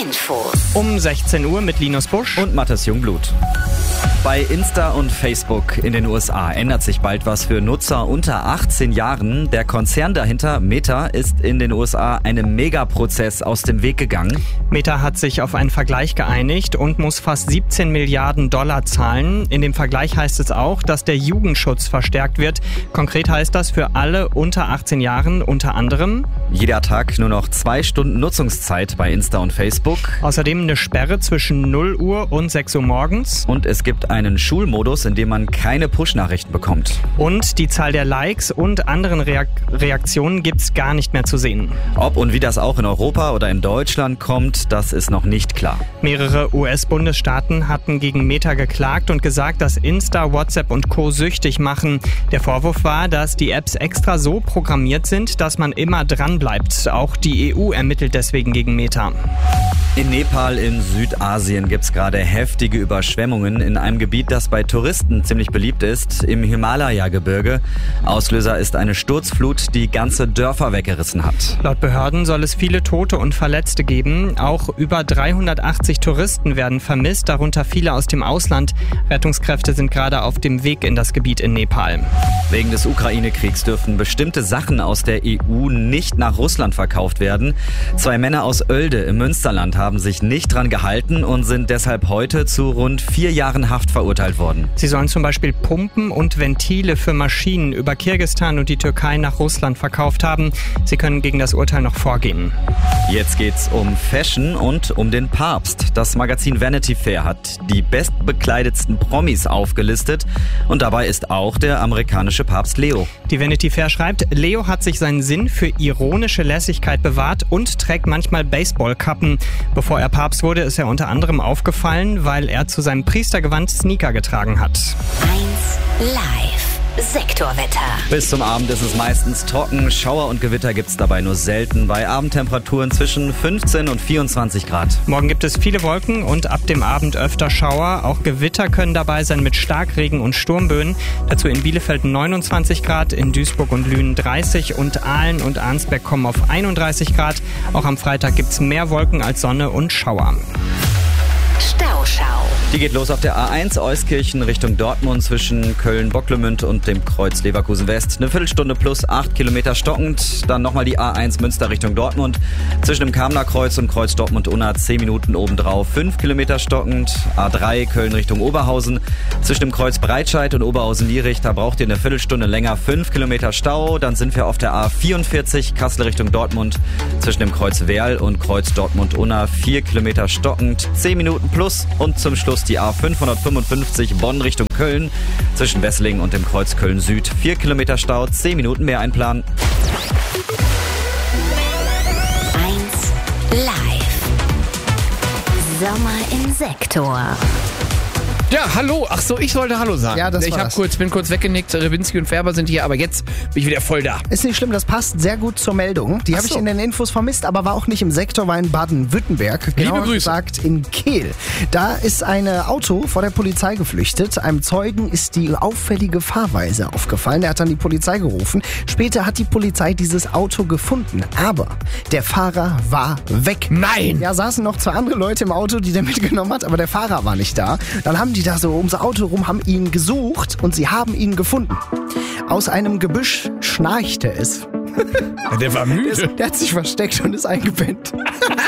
Info. Um 16 Uhr mit Linus Busch und Mathis Jungblut. Bei Insta und Facebook in den USA ändert sich bald was für Nutzer unter 18 Jahren. Der Konzern dahinter, Meta, ist in den USA einem Megaprozess aus dem Weg gegangen. Meta hat sich auf einen Vergleich geeinigt und muss fast 17 Milliarden Dollar zahlen. In dem Vergleich heißt es auch, dass der Jugendschutz verstärkt wird. Konkret heißt das für alle unter 18 Jahren unter anderem: jeder Tag nur noch 2 Stunden Nutzungszeit bei Insta und Facebook. Außerdem eine Sperre zwischen 0 Uhr und 6 Uhr morgens. Und es gibt einen Schulmodus, in dem man keine Push-Nachrichten bekommt. Und die Zahl der Likes und anderen Reaktionen gibt's gar nicht mehr zu sehen. Ob und wie das auch in Europa oder in Deutschland kommt, das ist noch nicht klar. Mehrere US-Bundesstaaten hatten gegen Meta geklagt und gesagt, dass Insta, WhatsApp und Co. süchtig machen. Der Vorwurf war, dass die Apps extra so programmiert sind, dass man immer dran bleibt. Auch die EU ermittelt deswegen gegen Meta. In Nepal in Südasien gibt's gerade heftige Überschwemmungen in einem Gebiet, das bei Touristen ziemlich beliebt ist, im Himalaya-Gebirge. Auslöser ist eine Sturzflut, die ganze Dörfer weggerissen hat. Laut Behörden soll es viele Tote und Verletzte geben. Auch über 380 Touristen werden vermisst, darunter viele aus dem Ausland. Rettungskräfte sind gerade auf dem Weg in das Gebiet in Nepal. Wegen des Ukraine-Kriegs dürfen bestimmte Sachen aus der EU nicht nach Russland verkauft werden. 2 Männer aus Oelde im Münsterland haben sich nicht dran gehalten und sind deshalb heute zu rund 4 Jahren Haft verurteilt worden. Sie sollen zum Beispiel Pumpen und Ventile für Maschinen über Kirgisistan und die Türkei nach Russland verkauft haben. Sie können gegen das Urteil noch vorgehen. Jetzt geht's um Fashion und um den Papst. Das Magazin Vanity Fair hat die bestbekleidetsten Promis aufgelistet und dabei ist auch der amerikanische Papst Leo. Die Vanity Fair schreibt, Leo hat sich seinen Sinn für ironische Lässigkeit bewahrt und trägt manchmal Baseballkappen. Bevor er Papst wurde, ist er unter anderem aufgefallen, weil er zu seinem Priestergewand Sneaker getragen hat. 1 Live. Sektorwetter. Bis zum Abend ist es meistens trocken. Schauer und Gewitter gibt's dabei nur selten. Bei Abendtemperaturen zwischen 15 und 24 Grad. Morgen gibt es viele Wolken und ab dem Abend öfter Schauer. Auch Gewitter können dabei sein mit Starkregen und Sturmböen. Dazu in Bielefeld 29 Grad, in Duisburg und Lünen 30 und Aalen und Arnsberg kommen auf 31 Grad. Auch am Freitag gibt's mehr Wolken als Sonne und Schauer. Stauschau. Die geht los auf der A1 Euskirchen Richtung Dortmund zwischen Köln-Bocklemünd und dem Kreuz Leverkusen West. Eine Viertelstunde plus 8 Kilometer stockend. Dann nochmal die A1 Münster Richtung Dortmund. Zwischen dem Kamener Kreuz und Kreuz Dortmund-Unna 10 Minuten obendrauf. 5 Kilometer stockend. A3 Köln Richtung Oberhausen. Zwischen dem Kreuz Breitscheid und Oberhausen-Lierich, da braucht ihr eine Viertelstunde länger. 5 Kilometer Stau. Dann sind wir auf der A44 Kassel Richtung Dortmund. Zwischen dem Kreuz Werl und Kreuz Dortmund-Unna 4 Kilometer stockend. 10 Minuten plus und zum Schluss die A555 Bonn Richtung Köln. Zwischen Wesseling und dem Kreuz Köln Süd 4 Kilometer Stau, 10 Minuten mehr einplanen. 1 Live. Sommer im Sektor. Ja, hallo. Ach so, ich sollte Hallo sagen. Ja, das war das. Bin kurz weggenickt. Rewinski und Färber sind hier, aber jetzt bin ich wieder voll da. Ist nicht schlimm, das passt sehr gut zur Meldung. Die habe ich in den Infos vermisst, aber war auch nicht im Sektor, war in Baden-Württemberg. Liebe Grüße. Gesagt in Kehl. Da ist ein Auto vor der Polizei geflüchtet. Einem Zeugen ist die auffällige Fahrweise aufgefallen. Er hat dann die Polizei gerufen. Später hat die Polizei dieses Auto gefunden. Aber der Fahrer war weg. Nein! Ja, saßen noch 2 andere Leute im Auto, die der mitgenommen hat, aber der Fahrer war nicht da. Dann haben die da so ums Auto rum, haben ihn gesucht und sie haben ihn gefunden. Aus einem Gebüsch schnarchte es. Der war müde. Der hat sich versteckt und ist eingepennt.